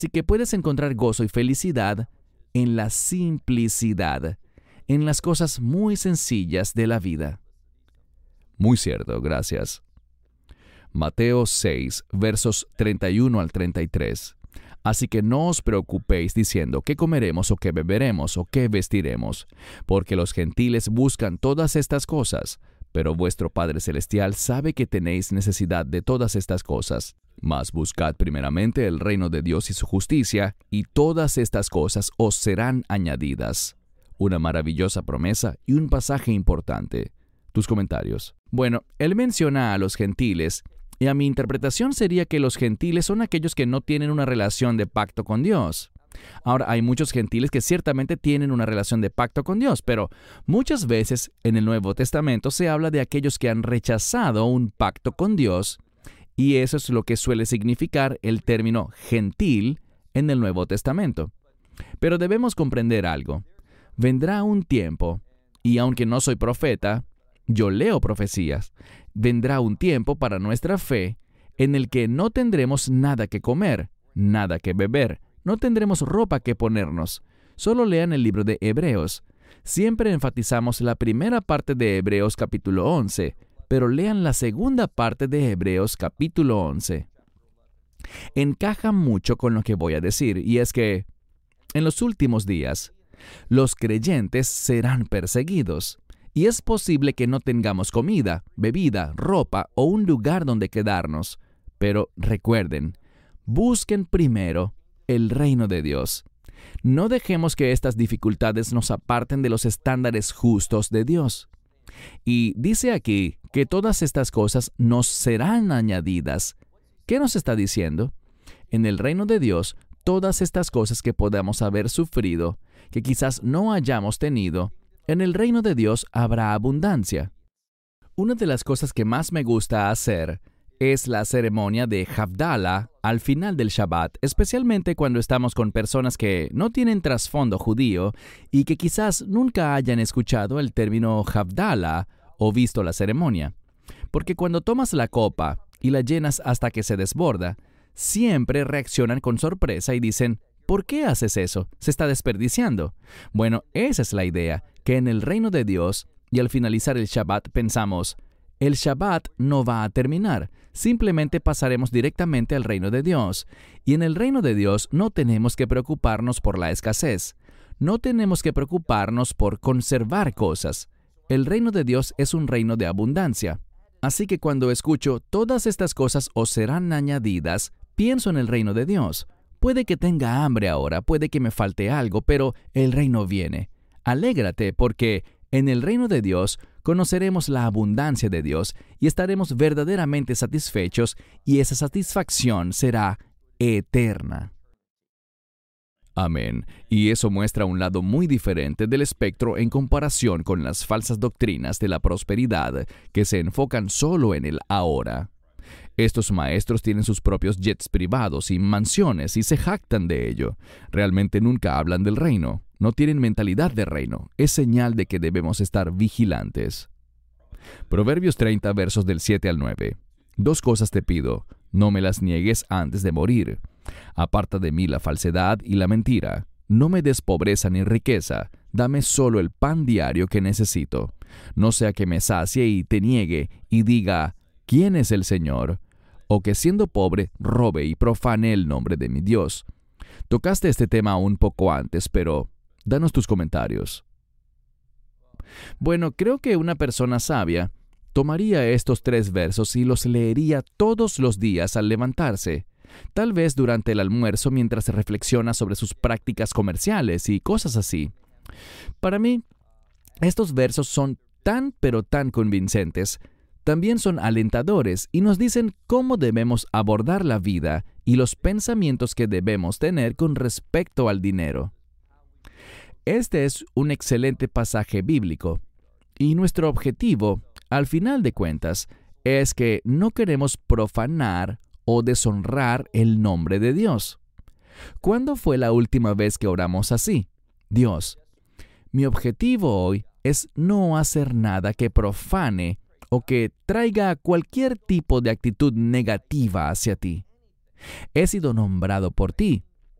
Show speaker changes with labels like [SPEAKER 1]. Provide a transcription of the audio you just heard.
[SPEAKER 1] Así que puedes encontrar gozo y felicidad en la simplicidad, en las cosas muy sencillas de la vida. Muy cierto, gracias. Mateo 6, versos 31 al 33. Así que no os preocupéis diciendo qué comeremos o qué beberemos o qué vestiremos, porque los gentiles buscan todas estas cosas, pero vuestro Padre Celestial sabe que tenéis necesidad de todas estas cosas. Mas buscad primeramente el reino de Dios y su justicia, y todas estas cosas os serán añadidas. Una maravillosa promesa y un pasaje importante. Tus comentarios. Bueno, él menciona a los gentiles, y a mi interpretación sería que los gentiles son aquellos que no tienen una relación de pacto con Dios. Ahora, hay muchos gentiles que ciertamente tienen una relación de pacto con Dios, pero muchas veces en el Nuevo Testamento se habla de aquellos que han rechazado un pacto con Dios, y eso es lo que suele significar el término gentil en el Nuevo Testamento. Pero debemos comprender algo. Vendrá un tiempo, y aunque no soy profeta, yo leo profecías. Vendrá un tiempo para nuestra fe en el que no tendremos nada que comer, nada que beber, no tendremos ropa que ponernos. Solo lean el libro de Hebreos. Siempre enfatizamos la primera parte de Hebreos capítulo 11, pero lean la segunda parte de Hebreos capítulo 11. Encaja mucho con lo que voy a decir, y es que en los últimos días, los creyentes serán perseguidos. Y es posible que no tengamos comida, bebida, ropa o un lugar donde quedarnos. Pero recuerden, busquen primero el reino de Dios. No dejemos que estas dificultades nos aparten de los estándares justos de Dios. Y dice aquí que todas estas cosas nos serán añadidas. ¿Qué nos está diciendo? En el reino de Dios, todas estas cosas que podamos haber sufrido, que quizás no hayamos tenido, en el reino de Dios habrá abundancia. Una de las cosas que más me gusta hacer es la ceremonia de Havdalah al final del Shabbat, especialmente cuando estamos con personas que no tienen trasfondo judío y que quizás nunca hayan escuchado el término Havdalah o visto la ceremonia. Porque cuando tomas la copa y la llenas hasta que se desborda, siempre reaccionan con sorpresa y dicen: ¿por qué haces eso? Se está desperdiciando. Bueno, esa es la idea, que en el reino de Dios, y al finalizar el Shabbat pensamos, el Shabbat no va a terminar, simplemente pasaremos directamente al reino de Dios. Y en el reino de Dios no tenemos que preocuparnos por la escasez, no tenemos que preocuparnos por conservar cosas. El reino de Dios es un reino de abundancia. Así que cuando escucho todas estas cosas os serán añadidas, pienso en el reino de Dios. Puede que tenga hambre ahora, puede que me falte algo, pero el reino viene. Alégrate porque en el reino de Dios conoceremos la abundancia de Dios y estaremos verdaderamente satisfechos, y esa satisfacción será eterna. Amén. Y eso muestra un lado muy diferente del espectro en comparación con las falsas doctrinas de la prosperidad que se enfocan solo en el ahora. Estos maestros tienen sus propios jets privados y mansiones y se jactan de ello. Realmente nunca hablan del reino. No tienen mentalidad de reino. Es señal de que debemos estar vigilantes. Proverbios 30, versos del 7 al 9. 2 cosas te pido, no me las niegues antes de morir. Aparta de mí la falsedad y la mentira. No me des pobreza ni riqueza. Dame solo el pan diario que necesito. No sea que me sacie y te niegue y diga: ¿quién es el Señor? O que siendo pobre robe y profane el nombre de mi Dios. Tocaste este tema un poco antes, pero danos tus comentarios. Bueno, creo que una persona sabia tomaría estos 3 versos y los leería todos los días al levantarse, tal vez durante el almuerzo mientras reflexiona sobre sus prácticas comerciales y cosas así. Para mí, estos versos son tan pero tan convincentes. También son alentadores y nos dicen cómo debemos abordar la vida y los pensamientos que debemos tener con respecto al dinero. Este es un excelente pasaje bíblico y nuestro objetivo, al final de cuentas, es que no queremos profanar o deshonrar el nombre de Dios. ¿Cuándo fue la última vez que oramos así? Dios, mi objetivo hoy es no hacer nada que profane o que traiga cualquier tipo de actitud negativa hacia ti. He sido nombrado por ti